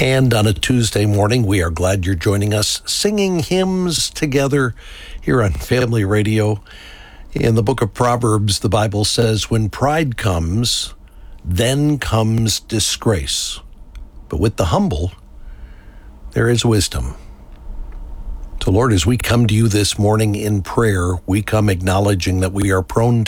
And on a Tuesday morning, we are glad you're joining us, singing hymns together here on Family Radio. In the book of Proverbs, the Bible says, when pride comes, then comes disgrace. But with the humble, there is wisdom. So, Lord, as we come to you this morning in prayer, we come acknowledging that we are prone